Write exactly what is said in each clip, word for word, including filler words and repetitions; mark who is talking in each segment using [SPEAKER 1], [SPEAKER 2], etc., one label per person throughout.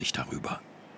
[SPEAKER 1] nicht darüber.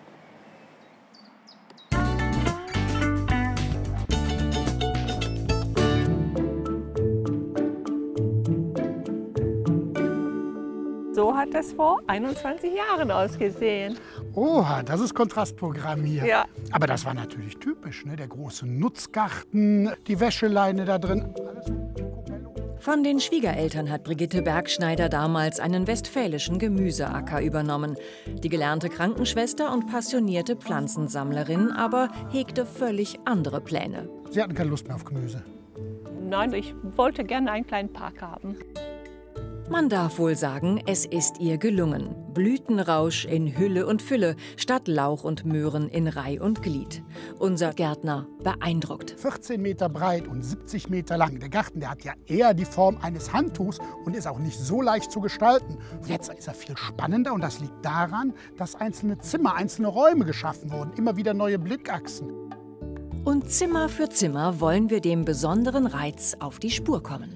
[SPEAKER 2] So hat es vor einundzwanzig Jahren ausgesehen.
[SPEAKER 3] Oha, das ist Kontrastprogramm hier.
[SPEAKER 2] Ja.
[SPEAKER 3] Aber das war natürlich typisch, ne? Der große Nutzgarten, die Wäscheleine da drin. Alles
[SPEAKER 4] Von den Schwiegereltern hat Brigitte Bergschneider damals einen westfälischen Gemüseacker übernommen. Die gelernte Krankenschwester und passionierte Pflanzensammlerin aber hegte völlig andere Pläne.
[SPEAKER 3] Sie hatten keine Lust mehr auf Gemüse.
[SPEAKER 2] Nein, ich wollte gerne einen kleinen Park haben.
[SPEAKER 4] Man darf wohl sagen, es ist ihr gelungen. Blütenrausch in Hülle und Fülle, statt Lauch und Möhren in Reih und Glied. Unser Gärtner beeindruckt.
[SPEAKER 3] vierzehn Meter breit und siebzig Meter lang. Der Garten, der hat ja eher die Form eines Handtuchs und ist auch nicht so leicht zu gestalten. Jetzt ist er viel spannender und das liegt daran, dass einzelne Zimmer, einzelne Räume geschaffen wurden. Immer wieder neue Blickachsen.
[SPEAKER 4] Und Zimmer für Zimmer wollen wir dem besonderen Reiz auf die Spur kommen.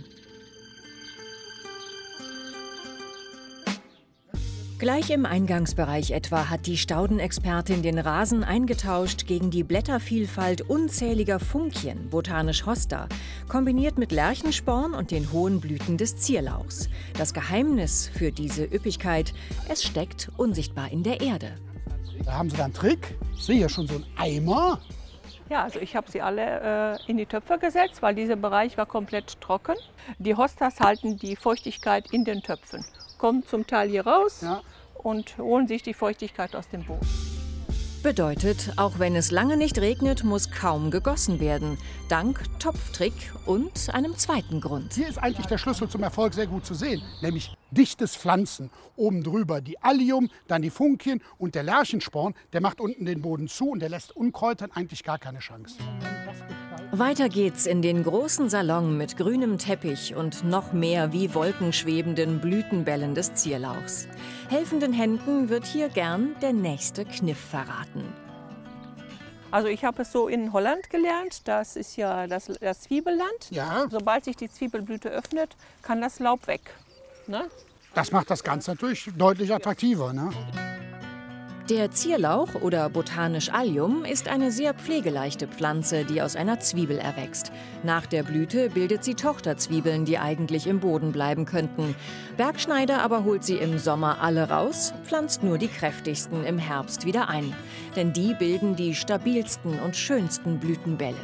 [SPEAKER 4] Gleich im Eingangsbereich etwa hat die Staudenexpertin den Rasen eingetauscht gegen die Blättervielfalt unzähliger Funkien, botanisch Hosta, kombiniert mit Lerchensporn und den hohen Blüten des Zierlauchs. Das Geheimnis für diese Üppigkeit, es steckt unsichtbar in der Erde.
[SPEAKER 3] Da haben Sie da einen Trick. Ich sehe hier schon so einen Eimer.
[SPEAKER 2] Ja, also ich habe sie alle äh, in die Töpfe gesetzt, weil dieser Bereich war komplett trocken. Die Hostas halten die Feuchtigkeit in den Töpfen. Kommen zum Teil hier raus, ja, und holen sich die Feuchtigkeit aus dem Boden.
[SPEAKER 4] Bedeutet, auch wenn es lange nicht regnet, muss kaum gegossen werden. Dank Topftrick und einem zweiten Grund.
[SPEAKER 3] Hier ist eigentlich der Schlüssel zum Erfolg sehr gut zu sehen, nämlich dichtes Pflanzen. Oben drüber die Allium, dann die Funkien und der Lerchensporn, der macht unten den Boden zu und der lässt Unkräutern eigentlich gar keine Chance.
[SPEAKER 4] Weiter geht's in den großen Salon mit grünem Teppich und noch mehr wie wolkenschwebenden Blütenbällen des Zierlauchs. Helfenden Händen wird hier gern der nächste Kniff verraten.
[SPEAKER 2] Also ich habe es so in Holland gelernt, das ist ja das, das Zwiebelland.
[SPEAKER 3] Ja.
[SPEAKER 2] Sobald sich die Zwiebelblüte öffnet, kann das Laub weg. Ne?
[SPEAKER 3] Das macht das Ganze natürlich deutlich attraktiver. Ne?
[SPEAKER 4] Der Zierlauch oder botanisch Allium ist eine sehr pflegeleichte Pflanze, die aus einer Zwiebel erwächst. Nach der Blüte bildet sie Tochterzwiebeln, die eigentlich im Boden bleiben könnten. Bergschneider aber holt sie im Sommer alle raus, pflanzt nur die kräftigsten im Herbst wieder ein. Denn die bilden die stabilsten und schönsten Blütenbälle.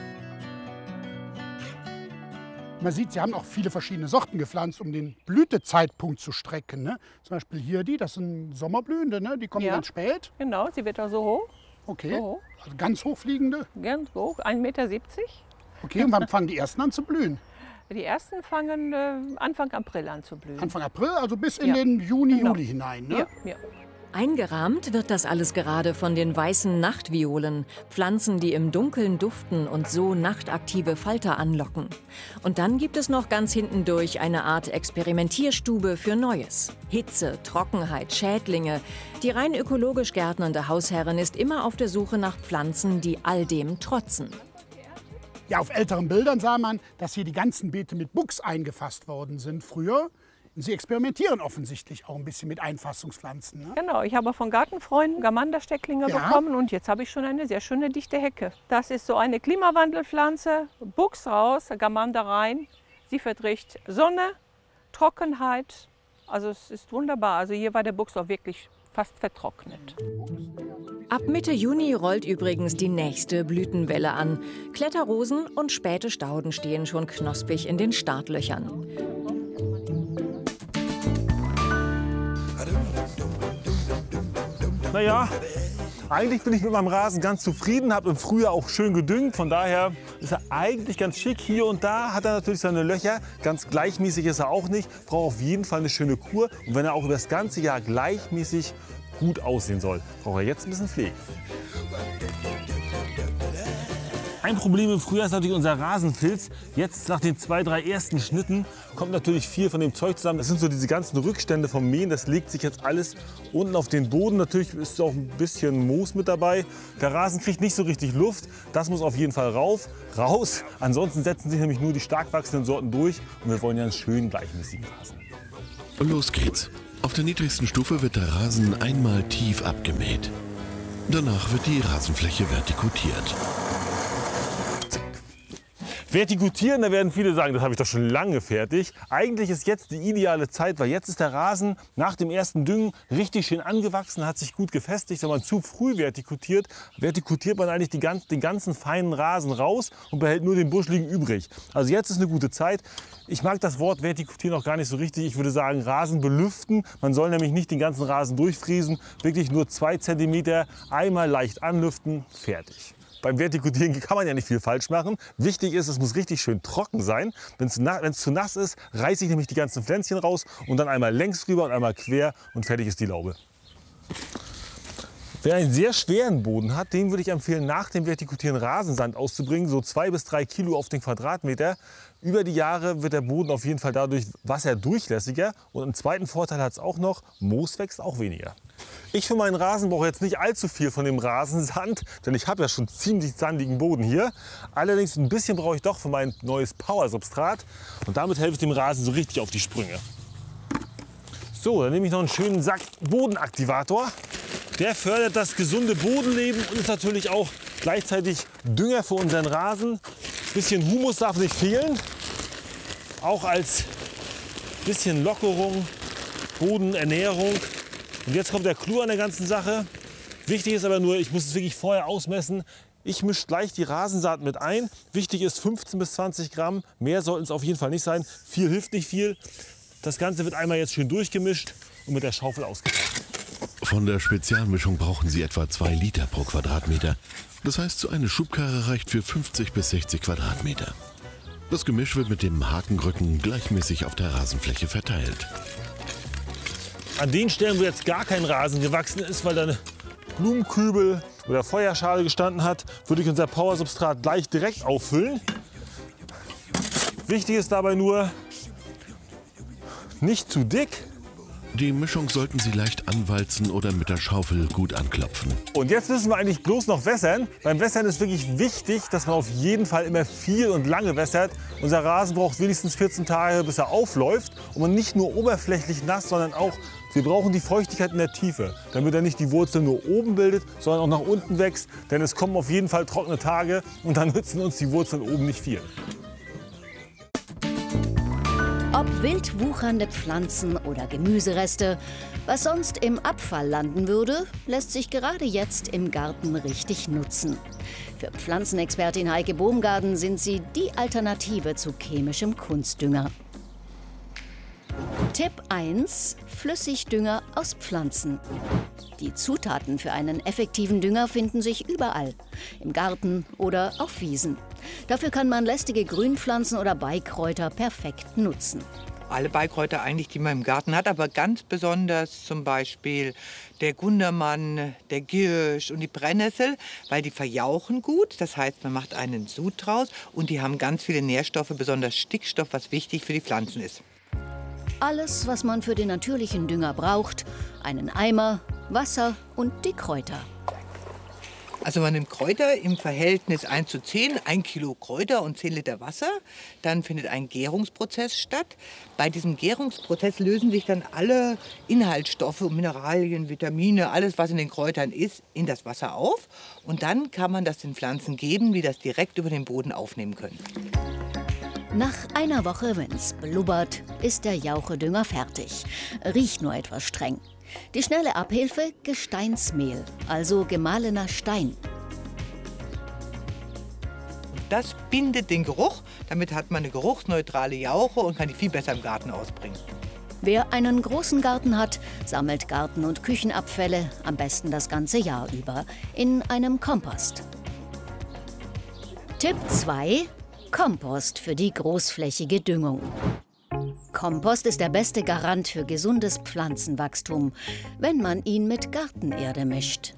[SPEAKER 3] Man sieht, sie haben auch viele verschiedene Sorten gepflanzt, um den Blütezeitpunkt zu strecken. Ne? Zum Beispiel hier die, das sind Sommerblühende, ne? Die kommen
[SPEAKER 2] ja,
[SPEAKER 3] ganz spät.
[SPEAKER 2] Genau, sie wird auch so hoch.
[SPEAKER 3] Okay,
[SPEAKER 2] so hoch.
[SPEAKER 3] Also ganz hochfliegende.
[SPEAKER 2] Ganz hoch, ein Meter siebzig.
[SPEAKER 3] Okay, und wann fangen die ersten an zu blühen?
[SPEAKER 2] Die ersten fangen äh, Anfang April an zu blühen.
[SPEAKER 3] Anfang April, also bis in
[SPEAKER 2] ja.
[SPEAKER 3] den Juni,
[SPEAKER 2] genau.
[SPEAKER 3] Juli hinein. Ne?
[SPEAKER 2] Ja, ja.
[SPEAKER 4] Eingerahmt wird das alles gerade von den weißen Nachtviolen, Pflanzen, die im Dunkeln duften und so nachtaktive Falter anlocken. Und dann gibt es noch ganz hintendurch eine Art Experimentierstube für Neues. Hitze, Trockenheit, Schädlinge. Die rein ökologisch gärtnernde Hausherrin ist immer auf der Suche nach Pflanzen, die all dem trotzen.
[SPEAKER 3] Ja, auf älteren Bildern sah man, dass hier die ganzen Beete mit Buchs eingefasst worden sind früher. Sie experimentieren offensichtlich auch ein bisschen mit Einfassungspflanzen. Ne?
[SPEAKER 2] Genau, ich habe von Gartenfreunden Gamanderstecklinge
[SPEAKER 3] ja.
[SPEAKER 2] bekommen und jetzt habe ich schon eine sehr schöne dichte Hecke. Das ist so eine Klimawandelpflanze, Buchs raus, Gamander rein. Sie verträgt Sonne, Trockenheit, also es ist wunderbar. Also hier war der Buchs auch wirklich fast vertrocknet.
[SPEAKER 4] Ab Mitte Juni rollt übrigens die nächste Blütenwelle an. Kletterrosen und späte Stauden stehen schon knospig in den Startlöchern.
[SPEAKER 5] Naja, eigentlich bin ich mit meinem Rasen ganz zufrieden, habe im Frühjahr auch schön gedüngt. Von daher ist er eigentlich ganz schick. Hier und da hat er natürlich seine Löcher. Ganz gleichmäßig ist er auch nicht. Braucht auf jeden Fall eine schöne Kur. Und wenn er auch über das ganze Jahr gleichmäßig gut aussehen soll, braucht er jetzt ein bisschen Pflege. Ein Problem im Frühjahr ist natürlich unser Rasenfilz. Jetzt nach den zwei, drei ersten Schnitten kommt natürlich viel von dem Zeug zusammen. Das sind so diese ganzen Rückstände vom Mähen. Das legt sich jetzt alles unten auf den Boden. Natürlich ist auch ein bisschen Moos mit dabei. Der Rasen kriegt nicht so richtig Luft. Das muss auf jeden Fall rauf, raus. Ansonsten setzen sich nämlich nur die stark wachsenden Sorten durch. Und wir wollen ja einen schönen, gleichmäßigen Rasen.
[SPEAKER 1] Und los geht's. Auf der niedrigsten Stufe wird der Rasen einmal tief abgemäht. Danach wird die Rasenfläche vertikutiert.
[SPEAKER 5] Vertikutieren, da werden viele sagen, das habe ich doch schon lange fertig. Eigentlich ist jetzt die ideale Zeit, weil jetzt ist der Rasen nach dem ersten Düngen richtig schön angewachsen, hat sich gut gefestigt. Wenn man zu früh vertikutiert, vertikutiert man eigentlich die ganz, den ganzen feinen Rasen raus und behält nur den buscheligen übrig. Also jetzt ist eine gute Zeit. Ich mag das Wort vertikutieren auch gar nicht so richtig. Ich würde sagen Rasen belüften. Man soll nämlich nicht den ganzen Rasen durchfriesen, wirklich nur zwei Zentimeter einmal leicht anlüften, fertig. Beim Vertikutieren kann man ja nicht viel falsch machen. Wichtig ist, es muss richtig schön trocken sein. Wenn es zu nass ist, reiße ich nämlich die ganzen Pflänzchen raus und dann einmal längs rüber und einmal quer und fertig ist die Laube. Wer einen sehr schweren Boden hat, den würde ich empfehlen, nach dem Vertikutieren Rasensand auszubringen, so zwei bis drei Kilo auf den Quadratmeter. Über die Jahre wird der Boden auf jeden Fall dadurch wasserdurchlässiger und einen zweiten Vorteil hat es auch noch, Moos wächst auch weniger. Ich für meinen Rasen brauche jetzt nicht allzu viel von dem Rasensand, denn ich habe ja schon ziemlich sandigen Boden hier. Allerdings ein bisschen brauche ich doch für mein neues Power-Substrat und damit helfe ich dem Rasen so richtig auf die Sprünge. So, dann nehme ich noch einen schönen Sack Bodenaktivator. Der fördert das gesunde Bodenleben und ist natürlich auch gleichzeitig Dünger für unseren Rasen. Ein bisschen Humus darf nicht fehlen, auch als bisschen Lockerung, Bodenernährung. Und jetzt kommt der Clou an der ganzen Sache. Wichtig ist aber nur, ich muss es wirklich vorher ausmessen. Ich mische gleich die Rasensaat mit ein. Wichtig ist fünfzehn bis zwanzig Gramm. Mehr sollten es auf jeden Fall nicht sein. Viel hilft nicht viel. Das Ganze wird einmal jetzt schön durchgemischt und mit der Schaufel ausgetauscht.
[SPEAKER 1] Von der Spezialmischung brauchen Sie etwa zwei Liter pro Quadratmeter. Das heißt, so eine Schubkarre reicht für fünfzig bis sechzig Quadratmeter. Das Gemisch wird mit dem Hakenrücken gleichmäßig auf der Rasenfläche verteilt.
[SPEAKER 5] An den Stellen, wo jetzt gar kein Rasen gewachsen ist, weil da eine Blumenkübel oder Feuerschale gestanden hat, würde ich unser Power-Substrat gleich direkt auffüllen. Wichtig ist dabei nur, nicht zu dick.
[SPEAKER 1] Die Mischung sollten Sie leicht anwalzen oder mit der Schaufel gut anklopfen.
[SPEAKER 5] Und jetzt müssen wir eigentlich bloß noch wässern. Beim Wässern ist wirklich wichtig, dass man auf jeden Fall immer viel und lange wässert. Unser Rasen braucht wenigstens vierzehn Tage, bis er aufläuft. Und man nicht nur oberflächlich nass, sondern auch, wir brauchen die Feuchtigkeit in der Tiefe, damit er nicht die Wurzel nur oben bildet, sondern auch nach unten wächst. Denn es kommen auf jeden Fall trockene Tage und dann nützen uns die Wurzeln oben nicht viel.
[SPEAKER 6] Ob wild wuchernde Pflanzen oder Gemüsereste, was sonst im Abfall landen würde, lässt sich gerade jetzt im Garten richtig nutzen. Für Pflanzenexpertin Heike Bohmgarden sind sie die Alternative zu chemischem Kunstdünger. Tipp eins: Flüssigdünger aus Pflanzen. Die Zutaten für einen effektiven Dünger finden sich überall, im Garten oder auf Wiesen. Dafür kann man lästige Grünpflanzen oder Beikräuter perfekt nutzen.
[SPEAKER 7] Alle Beikräuter eigentlich, die man im Garten hat, aber ganz besonders zum Beispiel der Gundermann, der Giersch und die Brennnessel, weil die verjauchen gut. Das heißt, man macht einen Sud draus und die haben ganz viele Nährstoffe, besonders Stickstoff, was wichtig für die Pflanzen ist.
[SPEAKER 6] Alles, was man für den natürlichen Dünger braucht, einen Eimer, Wasser und die Kräuter.
[SPEAKER 7] Also man nimmt Kräuter im Verhältnis eins zu zehn, ein Kilo Kräuter und zehn Liter Wasser. Dann findet ein Gärungsprozess statt. Bei diesem Gärungsprozess lösen sich dann alle Inhaltsstoffe, Mineralien, Vitamine, alles was in den Kräutern ist, in das Wasser auf. Und dann kann man das den Pflanzen geben, die das direkt über den Boden aufnehmen können.
[SPEAKER 6] Nach einer Woche, wenn's blubbert, ist der Jauchedünger fertig. Riecht nur etwas streng. Die schnelle Abhilfe: Gesteinsmehl, also gemahlener Stein.
[SPEAKER 7] Das bindet den Geruch. Damit hat man eine geruchsneutrale Jauche und kann die viel besser im Garten ausbringen.
[SPEAKER 6] Wer einen großen Garten hat, sammelt Garten- und Küchenabfälle, am besten das ganze Jahr über, in einem Kompost. Tipp zwei: Kompost für die großflächige Düngung. Kompost ist der beste Garant für gesundes Pflanzenwachstum, wenn man ihn mit Gartenerde mischt.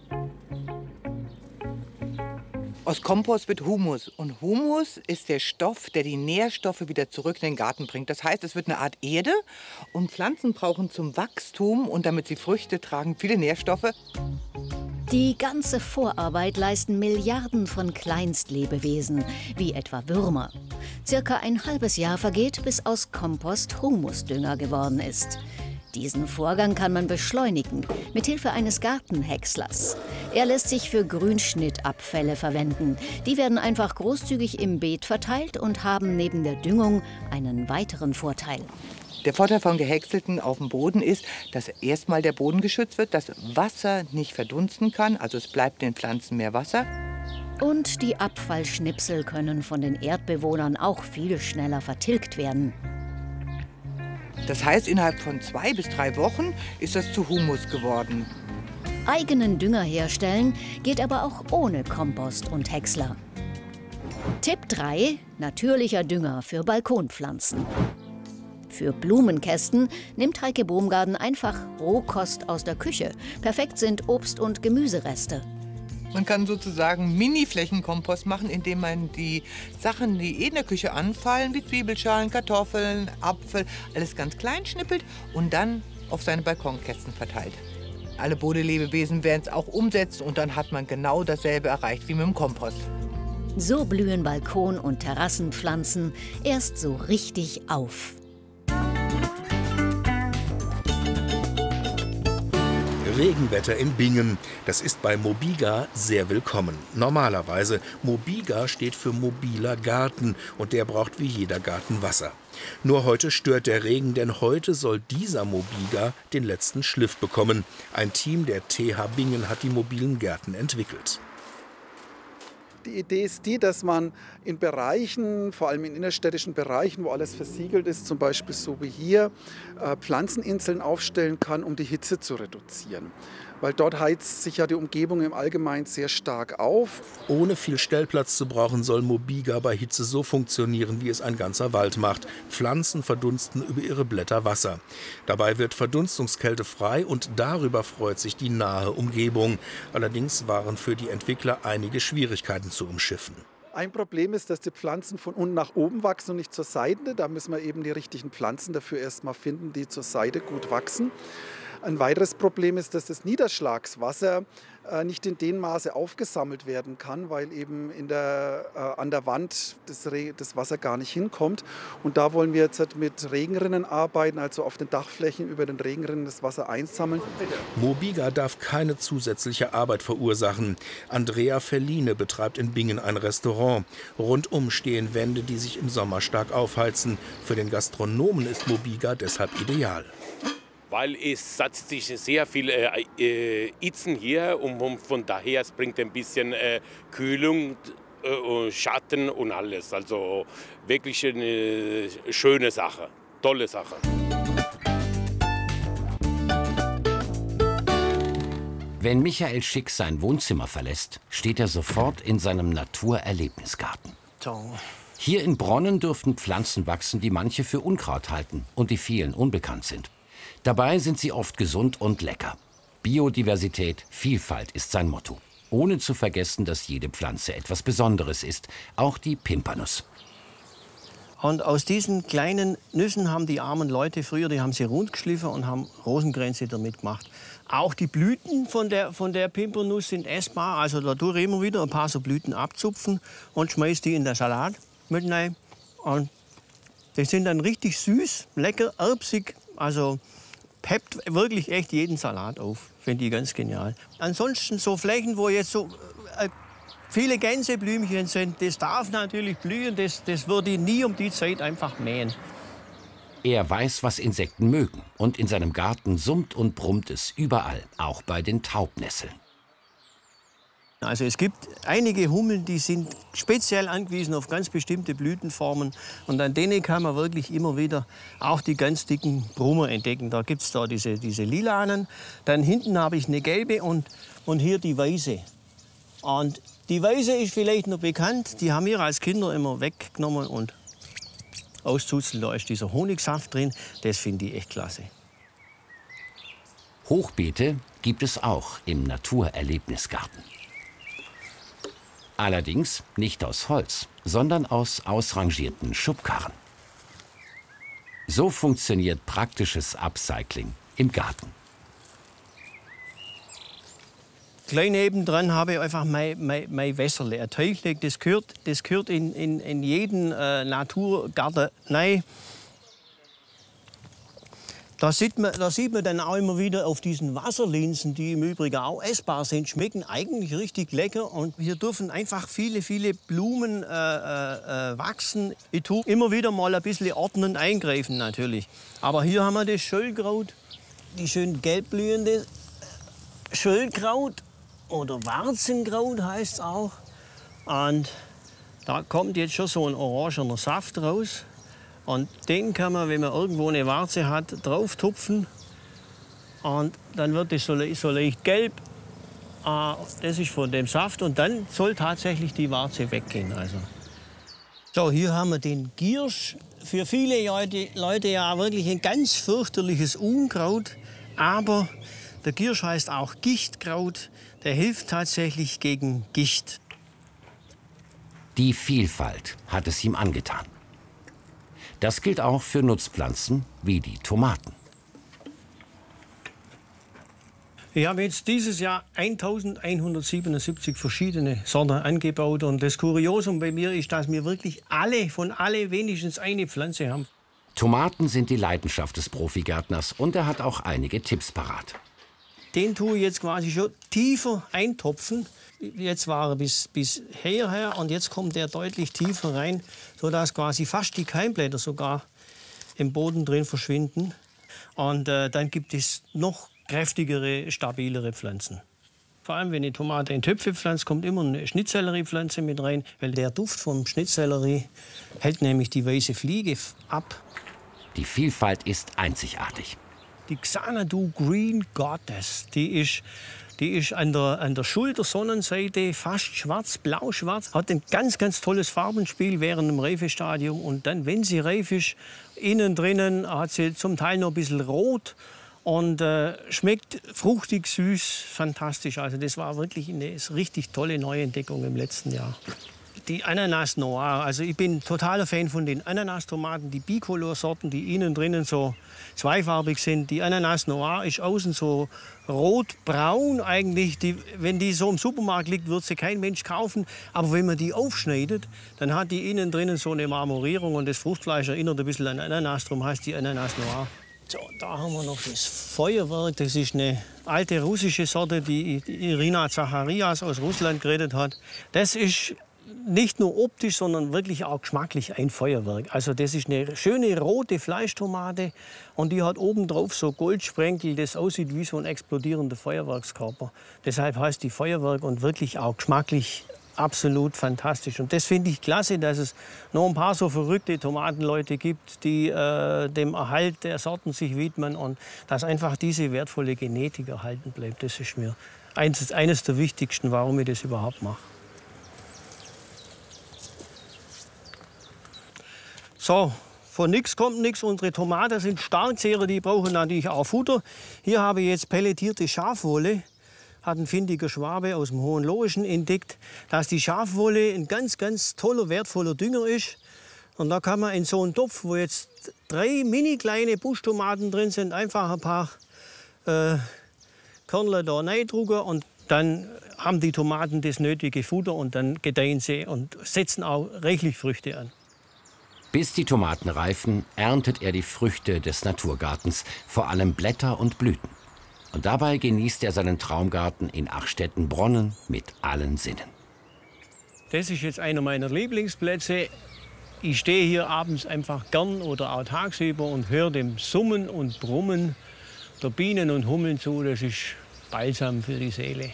[SPEAKER 7] Aus Kompost wird Humus. Und Humus ist der Stoff, der die Nährstoffe wieder zurück in den Garten bringt. Das heißt, es wird eine Art Erde. Und Pflanzen brauchen zum Wachstum und damit sie Früchte tragen, viele Nährstoffe.
[SPEAKER 6] Die ganze Vorarbeit leisten Milliarden von Kleinstlebewesen, wie etwa Würmer. Circa ein halbes Jahr vergeht, bis aus Kompost Humusdünger geworden ist. Diesen Vorgang kann man beschleunigen, mit Hilfe eines Gartenhäckslers. Er lässt sich für Grünschnittabfälle verwenden. Die werden einfach großzügig im Beet verteilt und haben neben der Düngung einen weiteren Vorteil.
[SPEAKER 7] Der Vorteil von gehäckselten auf dem Boden ist, dass erstmal der Boden geschützt wird, dass Wasser nicht verdunsten kann, also es bleibt den Pflanzen mehr Wasser.
[SPEAKER 6] Und die Abfallschnipsel können von den Erdbewohnern auch viel schneller vertilgt werden.
[SPEAKER 7] Das heißt, innerhalb von zwei bis drei Wochen ist das zu Humus geworden.
[SPEAKER 6] Eigenen Dünger herstellen geht aber auch ohne Kompost und Häcksler. Tipp drei: Natürlicher Dünger für Balkonpflanzen. Für Blumenkästen nimmt Heike Baumgarten einfach Rohkost aus der Küche. Perfekt sind Obst- und Gemüsereste.
[SPEAKER 7] Man kann sozusagen Mini-Flächenkompost machen, indem man die Sachen, die eh in der Küche anfallen, wie Zwiebelschalen, Kartoffeln, Apfel, alles ganz klein schnippelt und dann auf seine Balkonkästen verteilt. Alle Bodenlebewesen werden es auch umsetzen und dann hat man genau dasselbe erreicht wie mit dem Kompost.
[SPEAKER 6] So blühen Balkon- und Terrassenpflanzen erst so richtig auf.
[SPEAKER 8] Regenwetter in Bingen. Das ist bei Mobiga sehr willkommen. Normalerweise, Mobiga steht für mobiler Garten und der braucht wie jeder Garten Wasser. Nur heute stört der Regen, denn heute soll dieser Mobiga den letzten Schliff bekommen. Ein Team der T H Bingen hat die mobilen Gärten entwickelt.
[SPEAKER 9] Die Idee ist die, dass man in Bereichen, vor allem in innerstädtischen Bereichen, wo alles versiegelt ist, zum Beispiel so wie hier, Pflanzeninseln aufstellen kann, um die Hitze zu reduzieren. Weil dort heizt sich ja die Umgebung im Allgemeinen sehr stark auf.
[SPEAKER 8] Ohne viel Stellplatz zu brauchen, soll Mobiga bei Hitze so funktionieren, wie es ein ganzer Wald macht. Pflanzen verdunsten über ihre Blätter Wasser. Dabei wird Verdunstungskälte frei und darüber freut sich die nahe Umgebung. Allerdings waren für die Entwickler einige Schwierigkeiten zu umschiffen.
[SPEAKER 9] Ein Problem ist, dass die Pflanzen von unten nach oben wachsen und nicht zur Seite. Da müssen wir eben die richtigen Pflanzen dafür erst mal finden, die zur Seite gut wachsen. Ein weiteres Problem ist, dass das Niederschlagswasser äh, nicht in dem Maße aufgesammelt werden kann, weil eben in der, äh, an der Wand das, Re das Wasser gar nicht hinkommt. Und da wollen wir jetzt halt mit Regenrinnen arbeiten, also auf den Dachflächen über den Regenrinnen das Wasser einsammeln.
[SPEAKER 8] Mobiga darf keine zusätzliche Arbeit verursachen. Andrea Felline betreibt in Bingen ein Restaurant. Rundum stehen Wände, die sich im Sommer stark aufheizen. Für den Gastronomen ist Mobiga deshalb ideal.
[SPEAKER 10] Weil es setzt sich sehr viel äh, äh, Itzen hier und, und von daher es bringt ein bisschen äh, Kühlung, äh, Schatten und alles. Also wirklich eine schöne Sache, tolle Sache.
[SPEAKER 11] Wenn Michael Schick sein Wohnzimmer verlässt, steht er sofort in seinem Naturerlebnisgarten. Hier in Bronnen dürften Pflanzen wachsen, die manche für Unkraut halten und die vielen unbekannt sind. Dabei sind sie oft gesund und lecker. Biodiversität, Vielfalt ist sein Motto. Ohne zu vergessen, dass jede Pflanze etwas Besonderes ist, auch die Pimpernuss.
[SPEAKER 12] Und aus diesen kleinen Nüssen haben die armen Leute früher, die haben sie rund geschliffen und haben Rosenkränze damit gemacht. Auch die Blüten von der, von der Pimpernuss sind essbar. Also da tue ich immer wieder ein paar so Blüten abzupfen und schmeiß die in den Salat mit rein. Und die sind dann richtig süß, lecker, erbsig. Also peppt wirklich echt jeden Salat auf. Finde ich ganz genial. Ansonsten so Flächen, wo jetzt so äh, viele Gänseblümchen sind, das darf natürlich blühen. Das, das würde ich nie um die Zeit einfach mähen.
[SPEAKER 11] Er weiß, was Insekten mögen. Und in seinem Garten summt und brummt es überall, auch bei den Taubnesseln.
[SPEAKER 12] Also es gibt einige Hummeln, die sind speziell angewiesen auf ganz bestimmte Blütenformen. Und an denen kann man wirklich immer wieder auch die ganz dicken Brummer entdecken. Da gibt es da diese, diese lilanen. Dann hinten habe ich eine gelbe und, und hier die weiße. Und die weiße ist vielleicht noch bekannt. Die haben wir als Kinder immer weggenommen und auszuzelt. Da ist dieser Honigsaft drin. Das finde ich echt klasse.
[SPEAKER 11] Hochbeete gibt es auch im Naturerlebnisgarten. Allerdings nicht aus Holz, sondern aus ausrangierten Schubkarren. So funktioniert praktisches Upcycling im Garten.
[SPEAKER 12] Gleich nebendran habe ich einfach mein, mein, mein Wässerle, ein Teichlein. Das gehört, das gehört in, in, in jeden äh, Naturgarten rein. Da sieht, man, da sieht man dann auch immer wieder auf diesen Wasserlinsen, die im Übrigen auch essbar sind, schmecken eigentlich richtig lecker. Und hier dürfen einfach viele, viele Blumen äh, äh, wachsen. Ich tue immer wieder mal ein bisschen ordnend eingreifen natürlich. Aber hier haben wir das Schöllkraut, die schön gelbblühende Schöllkraut oder Warzenkraut heißt es auch. Und da kommt jetzt schon so ein orangener Saft raus. Und den kann man, wenn man irgendwo eine Warze hat, drauf tupfen. Und dann wird es so, so leicht gelb. Das ist von dem Saft. Und dann soll tatsächlich die Warze weggehen. Also. So, hier haben wir den Giersch. Für viele Leute, Leute ja wirklich ein ganz fürchterliches Unkraut. Aber der Giersch heißt auch Gichtkraut. Der hilft tatsächlich gegen Gicht.
[SPEAKER 11] Die Vielfalt hat es ihm angetan. Das gilt auch für Nutzpflanzen wie die Tomaten.
[SPEAKER 12] Ich habe jetzt dieses Jahr eintausendeinhundertsiebenundsiebzig verschiedene Sorten angebaut. Und das Kuriosum bei mir ist, dass wir wirklich alle, von alle wenigstens eine Pflanze haben.
[SPEAKER 11] Tomaten sind die Leidenschaft des Profigärtners und er hat auch einige Tipps parat.
[SPEAKER 12] Den tue ich jetzt quasi schon tiefer eintopfen. Jetzt war er bis, bis hierher und jetzt kommt er deutlich tiefer rein, sodass quasi fast die Keimblätter sogar im Boden drin verschwinden. Und äh, dann gibt es noch kräftigere, stabilere Pflanzen. Vor allem, wenn die Tomate in Töpfe pflanzt, kommt immer eine Schnittsellerie-Pflanze mit rein, weil der Duft vom Schnittsellerie hält nämlich die weiße Fliege ab.
[SPEAKER 11] Die Vielfalt ist einzigartig.
[SPEAKER 12] Die Xanadu Green Goddess, die ist, die ist an der, an der Schultersonnenseite fast schwarz, blau-schwarz. Hat ein ganz, ganz tolles Farbenspiel während dem Reifestadium. Und dann, wenn sie reif ist, innen drinnen hat sie zum Teil noch ein bisschen rot und äh, schmeckt fruchtig, süß, fantastisch. Also das war wirklich eine richtig tolle Neuentdeckung im letzten Jahr. Die Ananas Noir, also ich bin totaler Fan von den Ananastomaten, die Bicolor-Sorten, die innen drinnen so zweifarbig sind. Die Ananas Noir ist außen so rot-braun eigentlich. Die, wenn die so im Supermarkt liegt, wird sie kein Mensch kaufen. Aber wenn man die aufschneidet, dann hat die innen drinnen so eine Marmorierung und das Fruchtfleisch erinnert ein bisschen an Ananas, darum heißt die Ananas Noir. So, da haben wir noch das Feuerwerk. Das ist eine alte russische Sorte, die Irina Zacharias aus Russland geredet hat. Das ist nicht nur optisch, sondern wirklich auch geschmacklich ein Feuerwerk. Also das ist eine schöne rote Fleischtomate und die hat obendrauf so Goldsprenkel, das aussieht wie so ein explodierender Feuerwerkskörper. Deshalb heißt die Feuerwerk und wirklich auch geschmacklich absolut fantastisch. Und das finde ich klasse, dass es noch ein paar so verrückte Tomatenleute gibt, die äh, dem Erhalt der Sorten sich widmen und dass einfach diese wertvolle Genetik erhalten bleibt. Das ist mir eines, eines der wichtigsten, warum ich das überhaupt mache. So, von nichts kommt nichts. Unsere Tomaten sind Starkzehrer, die brauchen natürlich auch Futter. Hier habe ich jetzt pelletierte Schafwolle. Hat ein findiger Schwabe aus dem Hohenlohischen entdeckt, dass die Schafwolle ein ganz, ganz toller, wertvoller Dünger ist. Und da kann man in so einen Topf, wo jetzt drei mini kleine Buschtomaten drin sind, einfach ein paar äh, Körner da reindrücken und dann haben die Tomaten das nötige Futter und dann gedeihen sie und setzen auch reichlich Früchte an.
[SPEAKER 11] Bis die Tomaten reifen, erntet er die Früchte des Naturgartens, vor allem Blätter und Blüten. Und dabei genießt er seinen Traumgarten in Achstetten-Bronnen mit allen Sinnen.
[SPEAKER 12] Das ist jetzt einer meiner Lieblingsplätze. Ich stehe hier abends einfach gern oder auch tagsüber und höre dem Summen und Brummen der Bienen und Hummeln zu. Das ist Balsam für die Seele.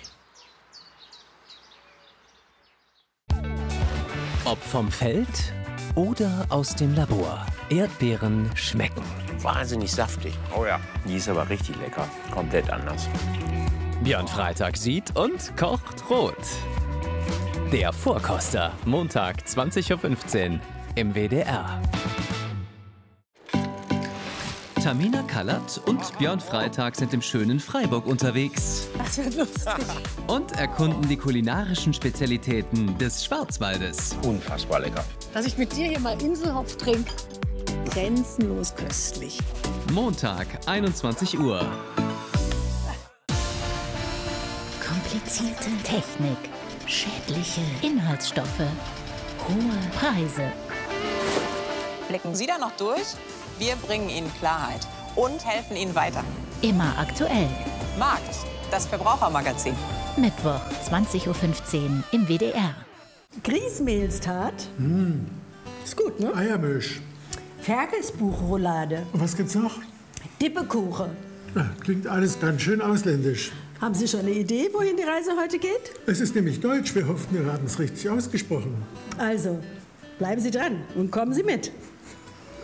[SPEAKER 13] Ob vom Feld oder aus dem Labor. Erdbeeren schmecken.
[SPEAKER 14] Wahnsinnig saftig. Oh ja, die ist aber richtig lecker. Komplett anders.
[SPEAKER 13] Björn Freitag sieht und kocht rot. Der Vorkoster, Montag zwanzig Uhr fünfzehn im W D R. Tamina Kallert und Björn Freitag sind im schönen Freiburg unterwegs.
[SPEAKER 15] Das wird lustig.
[SPEAKER 13] Und erkunden die kulinarischen Spezialitäten des Schwarzwaldes.
[SPEAKER 14] Unfassbar lecker.
[SPEAKER 15] Dass ich mit dir hier mal Inselhopf trinke. Grenzenlos köstlich.
[SPEAKER 13] Montag, einundzwanzig Uhr.
[SPEAKER 16] Komplizierte Technik, schädliche Inhaltsstoffe, hohe Preise.
[SPEAKER 17] Blicken Sie da noch durch? Wir bringen Ihnen Klarheit. und helfen Ihnen weiter.
[SPEAKER 16] Immer aktuell.
[SPEAKER 17] Markt, das Verbrauchermagazin.
[SPEAKER 16] Mittwoch, zwanzig Uhr fünfzehn im W D R.
[SPEAKER 18] Grießmehlstat.
[SPEAKER 19] Mmh.
[SPEAKER 18] Ist gut, ne?
[SPEAKER 19] Eiermisch.
[SPEAKER 18] Ferkelsbuchroulade.
[SPEAKER 19] Und was gibt's noch?
[SPEAKER 18] Dippekuchen.
[SPEAKER 19] Ah, klingt alles ganz schön ausländisch.
[SPEAKER 18] Haben Sie schon eine Idee, wohin die Reise heute geht?
[SPEAKER 19] Es ist nämlich Deutsch. Wir hofften, wir haben es richtig ausgesprochen.
[SPEAKER 18] Also, bleiben Sie dran und kommen Sie mit.